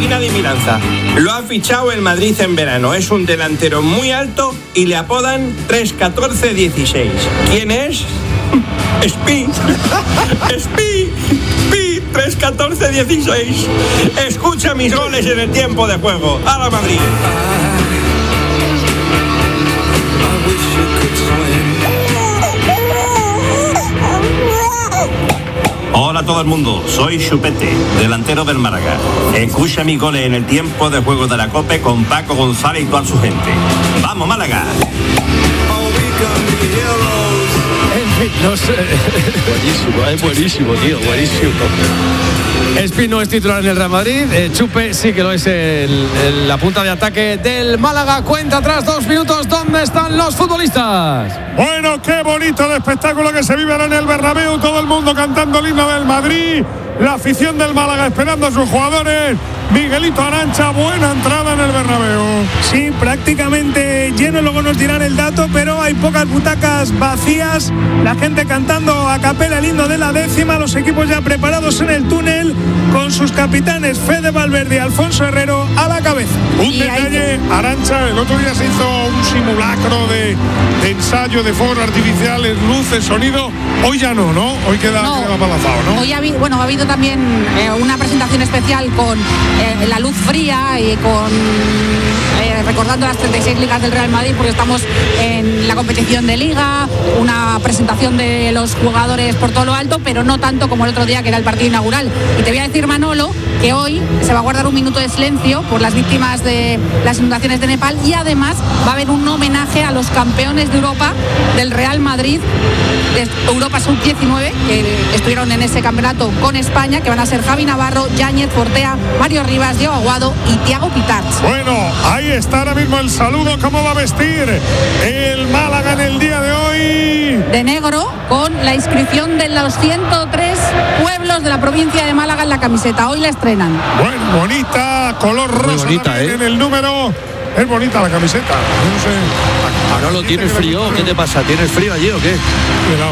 Adivina adivinanza. Lo ha fichado el Madrid en verano. Es un delantero muy alto y le apodan 3-14-16. ¿Quién es? Spi. Spi. 3-14-16. Escucha mis goles en el tiempo de juego. ¡A la Madrid! Hola a todo el mundo, soy Chupete, delantero del Málaga. Escucha mis goles en el tiempo de juego de la COPE con Paco González y toda su gente. ¡Vamos, Málaga! No sé. Buenísimo, tío, buenísimo. Espi no es titular en el Real Madrid, Chupe sí que lo es en la punta de ataque del Málaga. Cuenta atrás, 2 minutos. ¿Dónde están los futbolistas? Bueno, qué bonito el espectáculo que se vive ahora en el Bernabéu. Todo el mundo cantando el himno del Madrid. La afición del Málaga esperando a sus jugadores. Miguelito Arancha, buena entrada en el Bernabéu. Sí, prácticamente lleno, luego nos dirán el dato, pero hay pocas butacas vacías. La gente cantando a capela el himno de la 10ª, los equipos ya preparados en el túnel con sus capitanes Fede Valverde y Alfonso Herrero a la cabeza. Un detalle, Arancha, el otro día se hizo un simulacro de ensayo de fuegos artificiales, luces, sonido. Hoy ya no, ¿no? Hoy queda apalazado, ¿no? Hoy ha habido también una presentación especial con la luz fría y con recordando las 36 ligas del Real Madrid, porque estamos en la competición de Liga, una presentación de los jugadores por todo lo alto, pero no tanto como el otro día, que era el partido inaugural. Y te voy a decir, Manolo, que hoy se va a guardar un minuto de silencio por las víctimas de las inundaciones de Nepal, y además va a haber un homenaje a los campeones de Europa del Real Madrid, de Europa Sub-19, que estuvieron en ese campeonato con España, que van a ser Javi Navarro, Yáñez, Fortea, Mario Rivas, Diego Aguado y Thiago Pitarch. Bueno, ahí está ahora mismo el saludo. ¿Cómo va a vestir el Málaga en el día de hoy? De negro, con la inscripción de los 103 pueblos de la provincia de Málaga en la camiseta. Hoy la estrenan. Bueno, bonita, color rosa bonita, en el número. Es bonita la camiseta. No sé. Manolo, ¿tienes frío? ¿Qué te pasa? ¿Tienes frío allí o qué? Cuidado.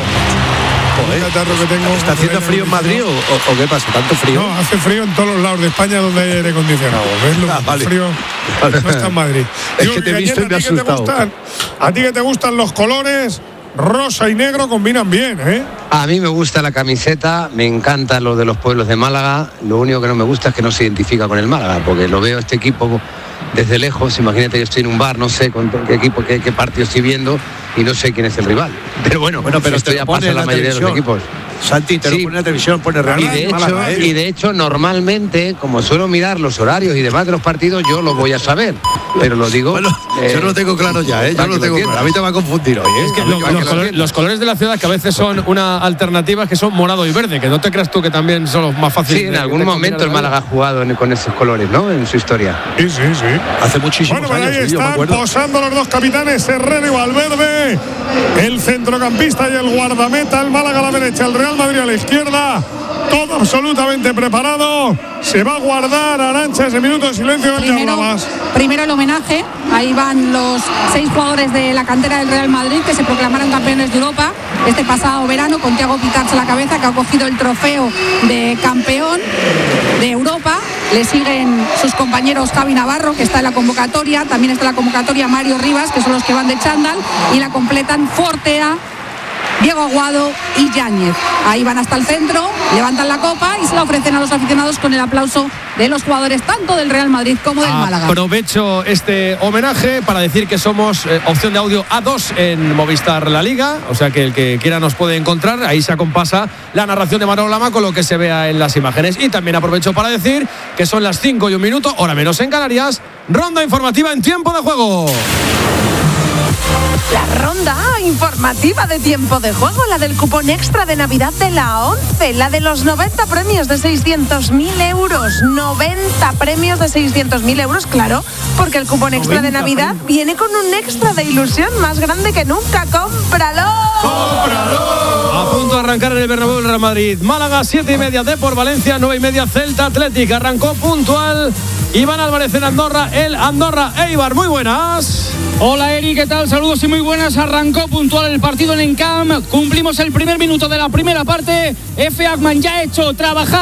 ¿Está haciendo frío en Madrid o qué pasa? ¿Tanto frío? No, hace frío en todos los lados de España donde hay aire acondicionado. ¿Ves? Vale. Frío no está en Madrid. Es que te he visto y me he asustado. ¿A ti que te gustan los colores? Rosa y negro combinan bien, ¿eh? A mí me gusta la camiseta, me encanta lo de los pueblos de Málaga. Lo único que no me gusta es que no se identifica con el Málaga, porque lo veo este equipo desde lejos. Imagínate que estoy en un bar, no sé con qué equipo, qué partido estoy viendo y no sé quién es el rival. Pero bueno, pero esto ya pasa en la mayoría de los equipos. Santi, te lo pone en la televisión, pone realidad. Y de hecho, normalmente, como suelo mirar los horarios y demás de los partidos, yo lo voy a saber. Pero lo digo. Bueno, yo no lo tengo claro ya, ¿eh? Yo no lo tengo claro. A mí te va a confundir hoy, ¿eh? Es que los colores de la ciudad, que a veces son una alternativa, que son morado y verde, que no te creas tú que también son los más fáciles. Sí, en algún momento el Málaga ha jugado con esos colores, ¿no? En su historia. Sí. Hace muchísimos años. Ahí están posando los dos capitanes, Herrera y Valverde, el centrocampista y el guardameta, el Málaga a la derecha, el Real Madrid a la izquierda. Todo absolutamente preparado. Se va a guardar, Arancha, ese minuto de silencio del que hablabas. Primero el homenaje. Ahí van los 6 jugadores de la cantera del Real Madrid que se proclamaron campeones de Europa este pasado verano, con Thiago Pitarch a la cabeza, que ha cogido el trofeo de campeón de Europa. Le siguen sus compañeros Javi Navarro, que está en la convocatoria. También está en la convocatoria Mario Rivas, que son los que van de chándal. Y la completan Fortea, Diego Aguado y Yáñez. Ahí van hasta el centro, levantan la copa y se la ofrecen a los aficionados con el aplauso de los jugadores tanto del Real Madrid como del Málaga. Aprovecho este homenaje para decir que somos opción de audio A2 en Movistar La Liga, o sea que el que quiera nos puede encontrar. Ahí se acompasa la narración de Manolo Lama con lo que se vea en las imágenes. Y también aprovecho para decir que son las 5 y 1 minuto, hora menos en Canarias. Ronda informativa en tiempo de juego. La ronda informativa de tiempo de juego, la del cupón extra de Navidad de la 11, la de los 90 premios de 600.000 euros. 90 premios de 600.000 euros, claro, porque el cupón extra de Navidad viene con un extra de ilusión más grande que nunca. ¡Cómpralo! A punto de arrancar en el Bernabéu el Real Madrid. Málaga, 7:30, Depor Valencia, 9:30, Celta Athletic. Arrancó puntual Iván Álvarez en Andorra, el Andorra Eibar. Muy buenas. Hola Eri, ¿qué tal? Saludos y muy buenas. Arrancó puntual el partido en Encamp. Cumplimos el primer minuto de la primera parte. Efe Agman ya ha hecho trabajar